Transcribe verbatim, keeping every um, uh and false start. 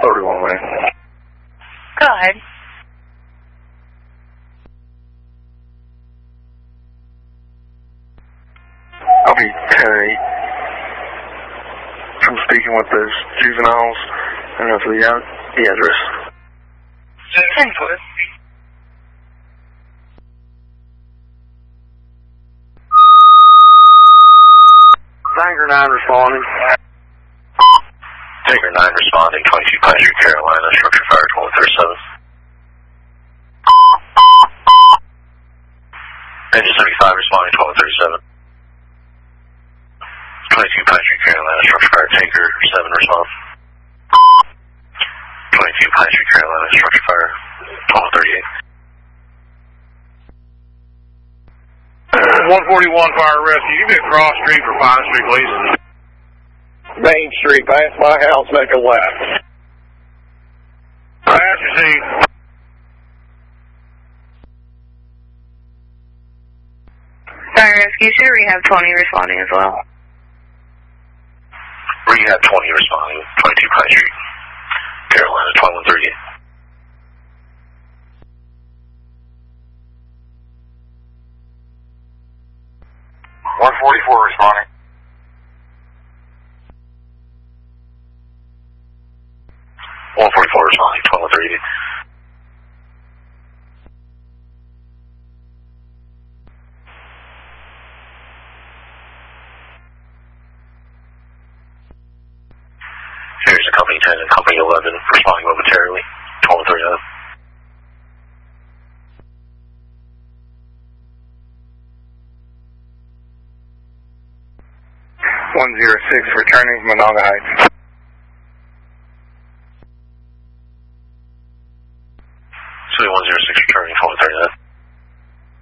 thirty-one, man. Go ahead. I'll be ten eight. I'm speaking with those juveniles. I don't know if the, uh, the address. ten four. Tanker nine responding. Tanker nine responding, twenty-two Pine Street, Carolina, structure fire twelve thirty-seven. Engine seventy-five responding, twelve thirty-seven. twenty-two Pine Street, Carolina, structure fire Tanker seven response. twenty-two Pine Street, Carolina, structure fire twelve thirty-eight. one forty-one Fire Rescue, give me a cross street for Pine Street, please. Main Street, past my house, make a left. Pass your seat. Fire Rescue, should Rehab twenty responding as well. Rehab twenty responding, twenty-two Pine Street, Carolina, twenty-one thirty-eight. one forty-four responding. one forty-four responding, twenty-one thirty-eight. Here's a Company ten and Company eleven responding momentarily, twenty-one thirty-nine. one zero six returning Monongah Heights. one zero six returning, twenty-one thirty-nine.